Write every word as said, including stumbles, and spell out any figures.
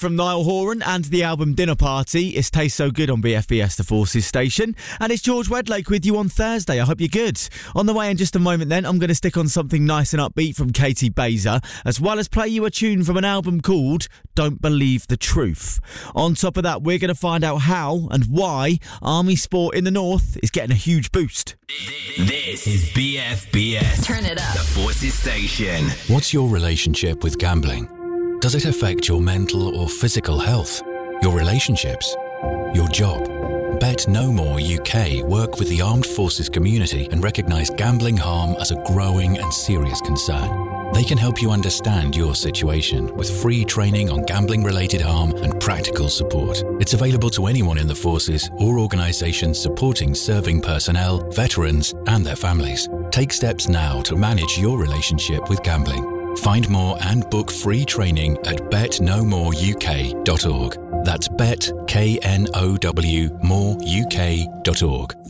From Niall Horan and the album Dinner Party, it's Tastes So Good on B F B S, the Forces station. And it's George Wedlake with you on Thursday. I hope you're good. On the way in just a moment then, I'm going to stick on something nice and upbeat from Katie Baser, as well as play you a tune from an album called Don't Believe the Truth. On top of that, we're going to find out how and why Army Sport in the North is getting a huge boost. This is B F B S. Turn it up. The Forces station. What's your relationship with gambling? Does it affect your mental or physical health? Your relationships? Your job? Bet No More U K work with the armed forces community and recognise gambling harm as a growing and serious concern. They can help you understand your situation with free training on gambling-related harm and practical support. It's available to anyone in the forces or organisations supporting serving personnel, veterans and their families. Take steps now to manage your relationship with gambling. Find more and book free training at bet no more u k dot org. That's bet, K N O W, more U K dot org.